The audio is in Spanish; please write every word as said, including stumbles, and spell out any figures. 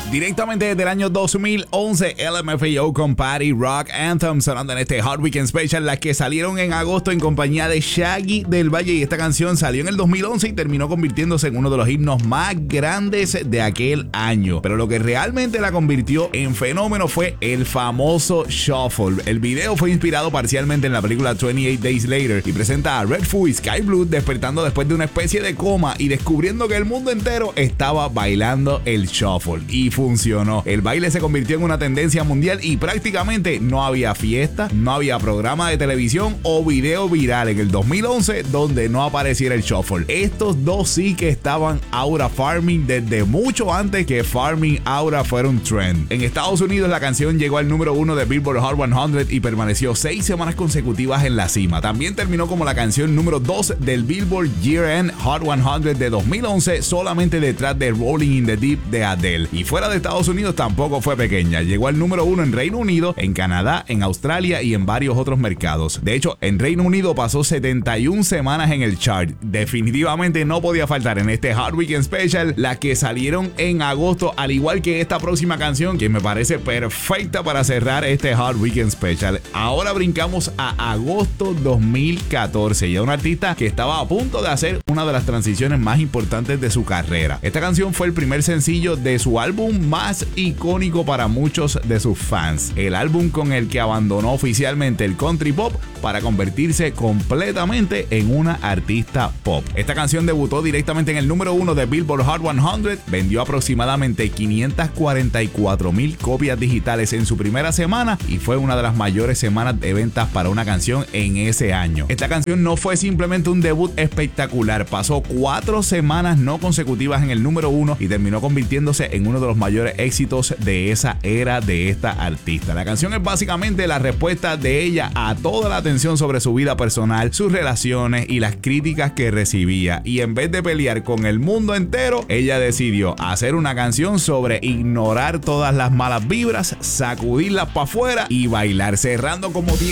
Directamente desde el año dos mil once, L M F A O con Party Rock Anthem sonando en este Hot Weekend Special, las que salieron en agosto en compañía de Shaggy del Valle, y esta canción salió en el dos mil once y terminó convirtiéndose en uno de los himnos más grandes de aquel año. Pero lo que realmente la convirtió en fenómeno fue el famoso Shuffle. El video fue inspirado parcialmente en la película veintiocho Days Later y presenta a Redfoo y Sky Blue despertando después de una especie de coma y descubriendo que el mundo entero estaba bailando el Shuffle. Y funcionó. El baile se convirtió en una tendencia mundial y prácticamente no había fiesta, no había programa de televisión o video viral en el dos mil once donde no apareciera el Shuffle. Estos dos sí que estaban Aura Farming desde mucho antes que Farming Aura fuera un trend. En Estados Unidos la canción llegó al número uno de Billboard Hot cien y permaneció seis semanas consecutivas en la cima. También terminó como la canción número dos del Billboard Year End Hot cien de dos mil once, solamente detrás de Rolling in the Deep de Adele. Y fuera de Estados Unidos tampoco fue pequeña. Llegó al número uno en Reino Unido, en Canadá, en Australia y en varios otros mercados. De hecho, en Reino Unido pasó setenta y una semanas en el chart. Definitivamente no podía faltar en este Hot Weekend Special las que salieron en agosto, al igual que esta próxima canción, que me parece perfecta para cerrar este Hot Weekend Special. Ahora brincamos a agosto dos mil catorce y a un artista que estaba a punto de hacer una de las transiciones más importantes de su carrera. Esta canción fue el primer sencillo de su álbum más icónico para muchos de sus fans, el álbum con el que abandonó oficialmente el country pop para convertirse completamente en una artista pop. Esta canción debutó directamente en el número uno de Billboard Hot cien, vendió aproximadamente quinientas cuarenta y cuatro mil copias digitales en su primera semana y fue una de las mayores semanas de ventas para una canción en ese año. Esta canción no fue simplemente un debut espectacular, pasó cuatro semanas no consecutivas en el número uno y terminó convirtiéndose en uno de los mayores éxitos de esa era de esta artista. La canción es básicamente la respuesta de ella a toda la atención sobre su vida personal, sus relaciones y las críticas que recibía, y en vez de pelear con el mundo entero, ella decidió hacer una canción sobre ignorar todas las malas vibras, sacudirlas para afuera y bailar, cerrando como